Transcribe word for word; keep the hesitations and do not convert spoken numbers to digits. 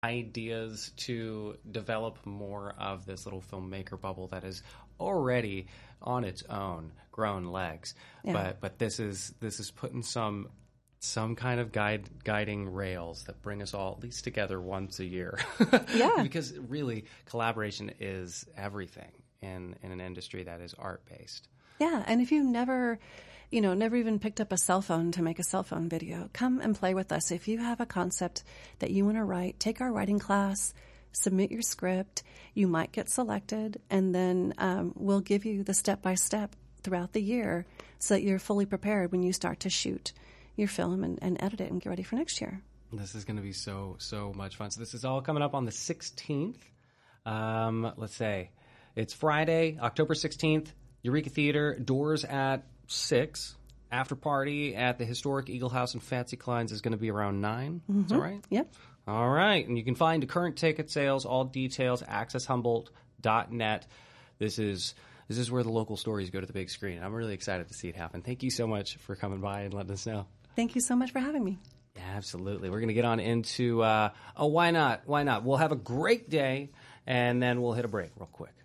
ideas to develop more of this little filmmaker bubble that is already on its own grown legs. Yeah. But but this is this is putting some some kind of guide guiding rails that bring us all at least together once a year. Yeah. Because really collaboration is everything in in an industry that is art based. Yeah, and if you never, you know, never even picked up a cell phone to make a cell phone video, come and play with us. If you have a concept that you want to write, take our writing class, submit your script. You might get selected, and then um, we'll give you the step-by-step throughout the year so that you're fully prepared when you start to shoot your film and, and edit it and get ready for next year. This is going to be so, so much fun. So this is all coming up on the sixteenth. Um, let's say it's Friday, October sixteenth. Eureka Theater, doors at six. After party at the historic Eagle House in Fancy Klein's is going to be around nine. Mm-hmm. Is that right? Yep. All right. And you can find the current ticket sales, all details, access humboldt dot net. This is this is where the local stories go to the big screen. I'm really excited to see it happen. Thank you so much for coming by and letting us know. Thank you so much for having me. Yeah, absolutely. We're going to get on into, uh, oh, why not? Why not? We'll have a great day, and then we'll hit a break real quick.